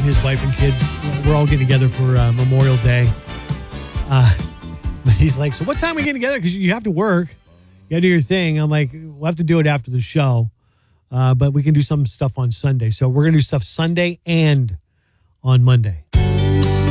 and his wife and kids, we're all getting together for Memorial Day. But he's like, so what time are we getting together? Because you have to work. You got to do your thing. I'm like, we'll have to do it after the show. But we can do some stuff on Sunday. So we're going to do stuff Sunday and on Monday.